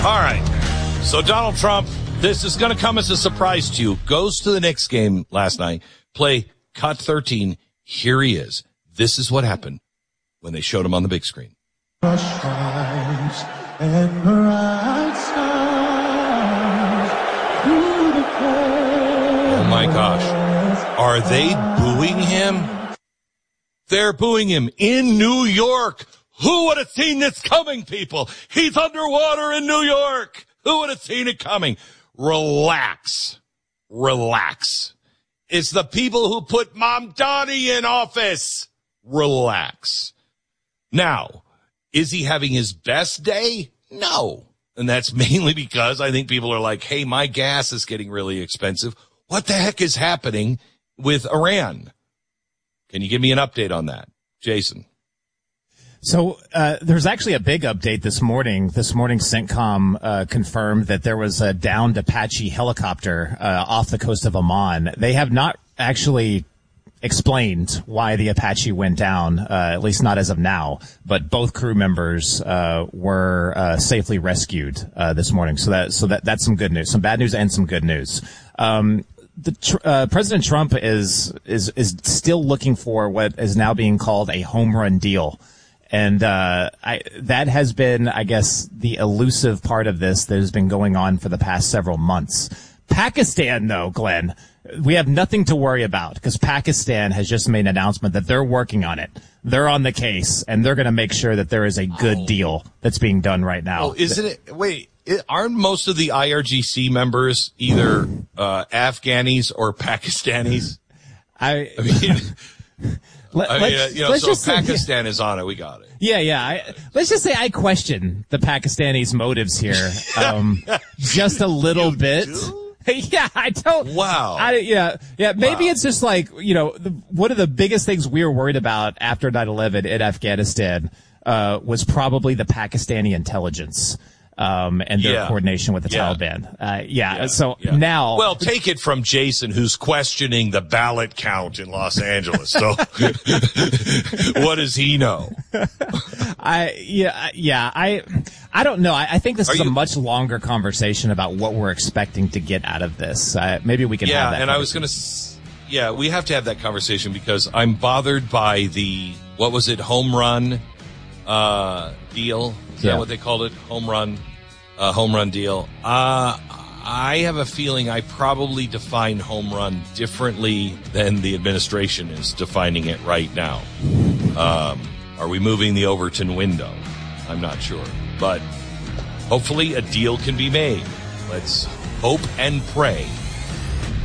All right. So Donald Trump, this is going to come as a surprise to you. Goes to the Knicks game last night. Play cut 13. Here he is. This is what happened when they showed him on the big screen. Oh my gosh. Are they booing him? They're booing him in New York. Who would have seen this coming, people? He's underwater in New York. Who would have seen it coming? Relax. Relax. It's the people who put Mamdani in office. Relax. Now, is he having his best day? No. And that's mainly because I think people are like, hey, my gas is getting really expensive. What the heck is happening with Iran? Can you give me an update on that, Jason? So there's actually a big update this morning. This morning, CENTCOM confirmed that there was a downed Apache helicopter off the coast of Oman. They have not actually explained why the Apache went down, at least not as of now. But both crew members were safely rescued this morning. So that's some good news, some bad news, and some good news. President Trump is still looking for what is now being called a home run deal. And that has been, I guess, the elusive part of this that has been going on for the past several months. Pakistan, though, Glenn, we have nothing to worry about because Pakistan has just made an announcement that they're working on it. They're on the case, and they're going to make sure that there is a good deal that's being done right now. Oh, isn't it? Wait, aren't most of the IRGC members either Afghanis or Pakistanis? I mean... Pakistan is on it. We got it. Yeah. Let's just say I question the Pakistanis' motives here, just a little bit. Yeah, I don't. Wow. Yeah. Maybe It's just like, one of the biggest things we were worried about after 9/11 in Afghanistan, was probably the Pakistani intelligence. And their coordination with the Taliban. So now. Well, take it from Jason, who's questioning the ballot count in Los Angeles. So what does he know? I don't know. I think this is a much longer conversation about what we're expecting to get out of this. Maybe we can have that. And I was going to, we have to have that conversation because I'm bothered by the, what was it, home run deal? Is that what they called it? Home run deal. I have a feeling I probably define home run differently than the administration is defining it right now. Are we moving the Overton window? I'm not sure. But hopefully a deal can be made. Let's hope and pray